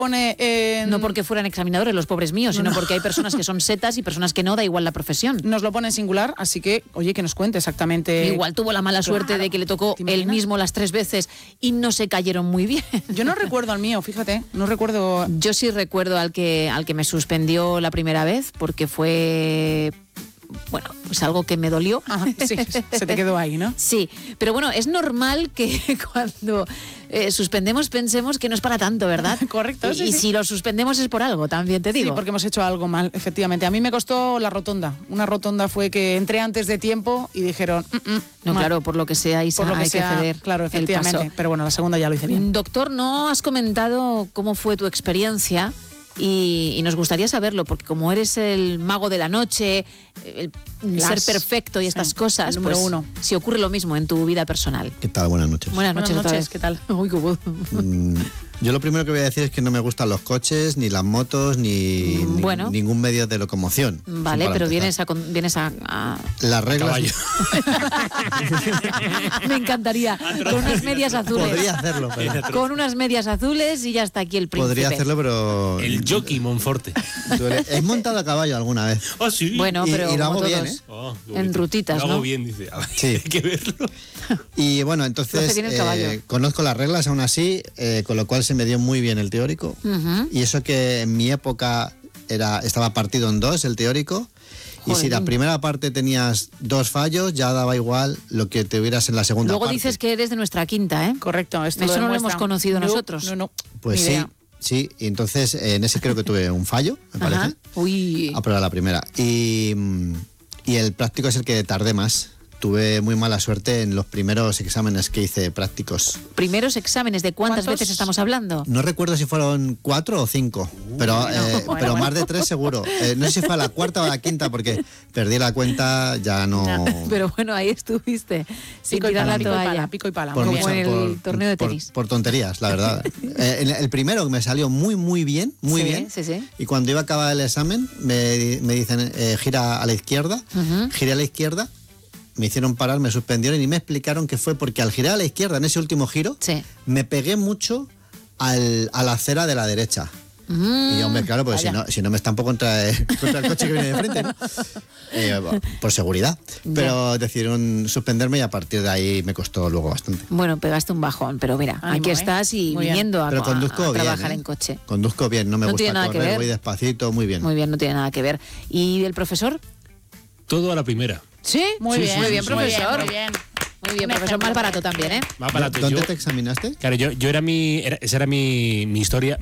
pone No porque fueran examinadores los pobres míos, sino porque hay personas que son setas y personas que no, da igual la profesión. Nos lo pone en singular, así que, oye, que nos cuente exactamente. Igual tuvo la mala suerte de que le tocó él mismo las 3 veces y no se cayeron muy bien. Yo no recuerdo al mío, fíjate, no recuerdo. Yo sí recuerdo al que me suspendió la primera vez, porque fue... Bueno, pues algo que me dolió. Ajá, sí, se te quedó ahí, ¿no? Sí, pero bueno, es normal que cuando suspendemos pensemos que no es para tanto, ¿verdad? Correcto, sí, Y sí. si lo suspendemos es por algo, también te digo. Sí, porque hemos hecho algo mal, efectivamente. A mí me costó la rotonda. Una rotonda fue que entré antes de tiempo y dijeron... No, mal. claro, por lo que sea, Isa, Por lo que hay sea, que ceder claro, el efectivamente. paso. Pero bueno, la segunda ya lo hice bien. Doctor, no has comentado cómo fue tu experiencia y nos gustaría saberlo, porque como eres el mago de la noche, el ser perfecto y estas cosas, el número pues, uno. si ocurre lo mismo en tu vida personal. ¿Qué tal? Buenas noches. Buenas noches, otra vez. ¿Qué tal? Uy, qué voz. Yo lo primero que voy a decir es que no me gustan los coches, ni las motos, ni Bueno. ningún medio de locomoción. Vale, Para pero empezar. vienes a... Las reglas... Me encantaría. Con unas medias azules. Podría hacerlo, pero... Con unas medias azules y ya está aquí el príncipe. Podría hacerlo, pero... El jockey Monforte. ¿Has montado a caballo alguna vez? Ah, sí. Bueno, pero y lo como hago bien, todos, ¿eh? Oh, qué en bonito. rutitas, Lo hago ¿no? bien, dice. A ver, Sí. hay que verlo. Y bueno, Lo hace entonces bien el caballo. conozco las reglas aún así, con lo cual se me dio muy bien el teórico. Ujú. Y eso que en mi época estaba partido en 2 el teórico. Y si la Jolín. primera parte tenías 2 fallos, ya daba igual lo que tuvieras en la segunda Luego parte. dices que eres de nuestra quinta, ¿eh? Correcto. Esto Eso no lo demuestra. hemos conocido nosotros. No. Pues Ni sí, idea. sí. Y entonces en ese creo que tuve un fallo, me parece. Ajá. Uy. A probar la primera. Y el práctico es el que tardé más. Tuve muy mala suerte en los primeros exámenes que hice prácticos. Primeros exámenes, ¿de cuántas ¿Cuántos? veces estamos hablando? No recuerdo si fueron 4 o 5, pero bueno. más de 3 seguro. No sé si fue a la cuarta o a la quinta, porque perdí la cuenta, ya no... Pero bueno, ahí estuviste, sin Pico y tirar pala, la pico y pala, toalla. pico y pala. por Muy como bien. en el torneo de tenis. Por tonterías, la verdad. El primero me salió muy bien, muy Sí, bien. sí. Y cuando iba a acabar el examen, me dicen, gira a la izquierda. Ujú. Giré a la izquierda, me hicieron parar, me suspendieron y me explicaron que fue porque al girar a la izquierda, en ese último giro, Sí. me pegué mucho a la acera de la derecha. Y hombre, claro, pues si no me estampo contra el coche que viene de frente, ¿no? Por seguridad. Pero decidieron suspenderme y a partir de ahí me costó luego bastante. Bueno, pegaste un bajón, pero mira, Ánimo, aquí ¿eh? estás y Muy bien. viniendo a Pero conduzco bien, trabajar ¿eh? en coche. Conduzco bien, no me No gusta tiene nada que correr, ver. voy despacito, muy bien. Muy bien, no tiene nada que ver. ¿Y el profesor? Todo a la primera. Sí, Muy Sí, bien, sí, sí, profesor. Muy bien. Muy bien, Un profesor, ejemplo. más barato también, ¿eh? Más barato. ¿Dónde Yo- te examinaste? Claro, yo era esa era mi historia,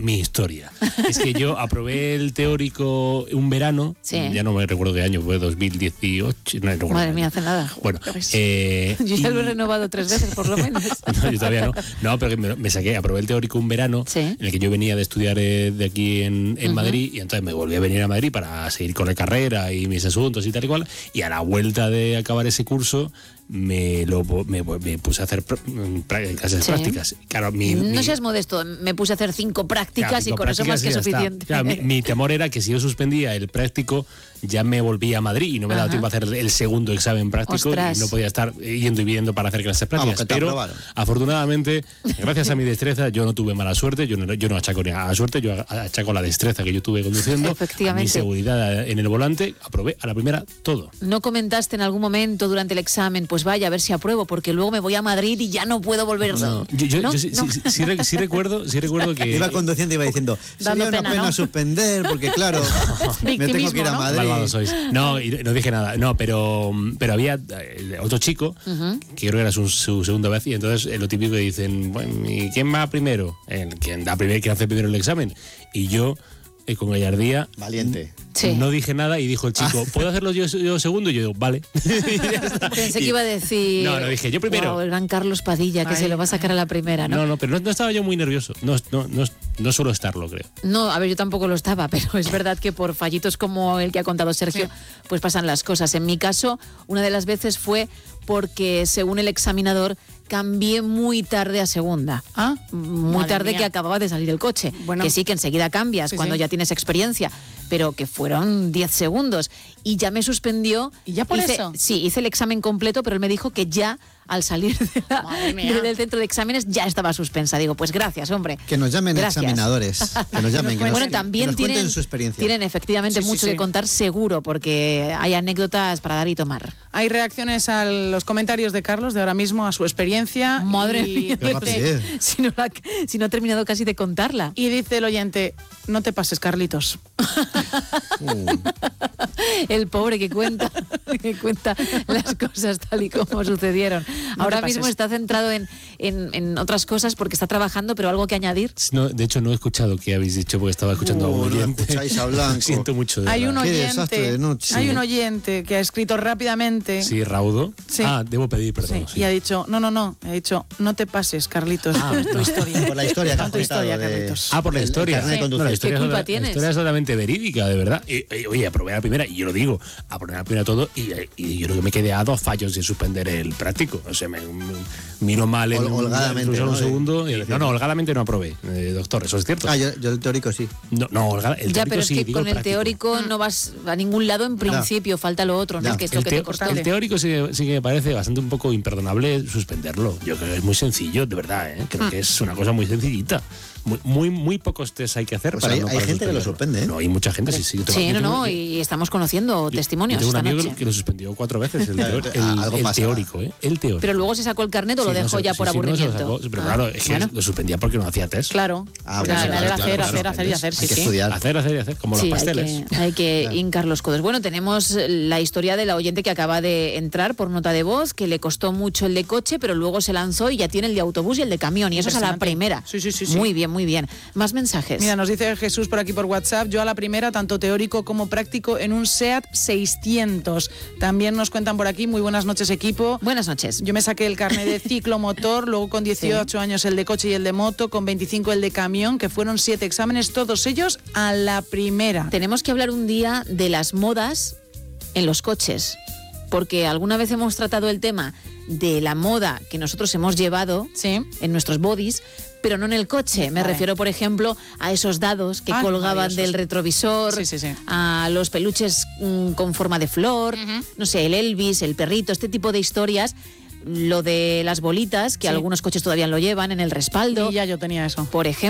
Es que yo aprobé el teórico un verano, Sí. ya no me recuerdo qué año, fue 2018, no recuerdo. Madre mía, hace nada. Bueno, Yo ya lo he renovado 3 veces, por lo menos. No, yo todavía no. No, pero que me saqué, aprobé el teórico un verano Sí. en el que yo venía de estudiar de aquí en Madrid y entonces me volví a venir a Madrid para seguir con la carrera y mis asuntos y tal y cual. Y a la vuelta de acabar ese curso me puse a hacer clases Sí. prácticas. Claro, No seas modesto, me puse a hacer 5 prácticas claro, y con eso más prácticas y que ya está. suficiente. Claro, mi temor era que si yo suspendía el práctico ya me volvía a Madrid y no me daba Ajá. tiempo a hacer el segundo examen práctico. Ostras. Y no podía estar yendo y viniendo para hacer clases Vamos, prácticas. que te Pero aprobaron. afortunadamente, gracias a mi destreza, yo no tuve mala suerte, yo no achaco ni a la suerte, yo achaco la destreza que yo tuve conduciendo, Efectivamente. a mi seguridad en el volante, aprobé a la primera todo. ¿No comentaste en algún momento durante el examen, pues vaya, a ver si apruebo, porque luego me voy a Madrid y ya no puedo volver? No, yo ¿No? sí, No. sí recuerdo que... Iba conduciendo y iba diciendo, Dando sería una pena, pena ¿no? suspender, porque claro, me tengo que ir a Victimismo, ¿no? Madrid. Malvados sois. No, y no dije nada. No, pero había otro chico, que creo que era su segunda vez, y entonces lo típico que dicen, bueno, ¿y quién va primero? Quien hace primero el examen. Y yo, con gallardía, Valiente. Sí. no dije nada y dijo el chico, ¿puedo hacerlo yo segundo? Y yo digo, vale. Pensé que iba a decir... No, dije, yo primero. "Guau, el gran Carlos Padilla, que Ay, se lo va a sacar a la primera, ¿no? No, pero no estaba yo muy nervioso. No suelo estarlo, creo. No, a ver, yo tampoco lo estaba, pero es verdad que por fallitos como el que ha contado Sergio, pues pasan las cosas. En mi caso, una de las veces fue porque, según el examinador, cambié muy tarde a segunda. Ah, Muy madre tarde mía. que acababa de salir el coche. Bueno. Que sí, que enseguida cambias Sí, cuando sí. ya tienes experiencia. pero que fueron 10 segundos. Y ya me suspendió. ¿Y ya por eso? Sí, hice el examen completo, pero él me dijo que ya al salir del centro de exámenes ya estaba suspensa. Digo, pues gracias, hombre. Que nos llamen Gracias. examinadores. Que nos llamen, También que nos cuenten su experiencia. tienen efectivamente mucho que contar, seguro, porque hay anécdotas para dar y tomar. Hay reacciones a los comentarios de Carlos de ahora mismo, a su experiencia. Madre mía, Qué si no ha terminado casi de contarla. Y dice el oyente, no te pases, Carlitos. El pobre que cuenta las cosas tal y como sucedieron. No Ahora te mismo pases. está centrado en otras cosas porque está trabajando, pero algo que añadir. No, de hecho, no he escuchado qué habéis dicho porque estaba escuchando a un no oyente. escucháis a Blanco. Siento mucho. De Hay verdad. un Qué desastre de noche. Hay un oyente que ha escrito rápidamente. Sí, Raudo. Sí. Ah, debo pedir perdón. Sí, sí. y ha dicho, ha dicho, no te pases, Carlitos, con tu historia. Por la historia que Con has tu historia, contado de- Carlitos. Ah, por la El historia. carnet de No, conducir. la historia ¿Qué es culpa total- tienes? La historia es totalmente verídica, de verdad. Oye, aprobé la primera, y yo lo digo, aprobé la primera todo, y yo creo que me quedé a 2 fallos de suspender el práctico. O sea, me miro mal en Holgadamente, un ¿no? segundo. No, holgadamente no aprobé, doctor, eso es cierto. Yo el teórico sí. No, el Ya, teórico pero es sí, que digo con el práctico. teórico no vas a ningún lado en principio, falta lo otro, ¿no? Ya. Que es lo El, que te costó. el teórico sí que me parece bastante un poco imperdonable suspenderlo. Yo creo que es muy sencillo, de verdad, ¿eh? Creo que es una cosa muy sencillita. Muy pocos test hay que hacer Pues para hay- no hay para gente que lo suspenderlo. suspende, ¿eh? No, hay mucha gente, sí. Yo tengo- Sí, yo tengo- y estamos conociendo testimonios Yo tengo un esta amigo noche. que lo suspendió 4 veces, Algo el pasará. teórico, ¿eh? El teórico. Pero luego se sacó el carnet o lo Sí, no dejó sé, ya sí, por sí, no, se lo aburrimiento. sacó. Pero claro, es que bueno. lo suspendía porque no hacía test. Claro. Ah, Porque al bueno, final era claro, hacer, claro. hacer, Hay que sí. estudiar. Hacer, como Sí, los pasteles. hay que hincar los codos. Bueno, tenemos la historia de la oyente que acaba de entrar por nota de voz, que le costó mucho el de coche, pero luego se lanzó y ya tiene el de autobús y el de camión. Y eso es a la Impresionante. primera. Sí. Muy bien, muy bien. Más mensajes. Mira, nos dice Jesús por aquí por WhatsApp, yo a la primera, tanto teórico como práctico, en un SEAT 600. También nos cuentan por aquí, muy buenas noches equipo. Buenas noches. Yo me saqué el carnet de ciclomotor, luego con 18 años el de coche y el de moto, con 25 el de camión, que fueron 7 exámenes, todos ellos a la primera. Tenemos que hablar un día de las modas en los coches, porque alguna vez hemos tratado el tema de la moda que nosotros hemos llevado Sí. en nuestros bodies, pero no en el coche. Me Vale. refiero, por ejemplo, a esos dados que Ah, colgaban maravillosos. del retrovisor, Sí. a los peluches con forma de flor, no sé, el Elvis, el perrito, este tipo de historias. Lo de las bolitas, que Sí. algunos coches todavía lo llevan en el respaldo, Y ya yo tenía eso. por ejemplo.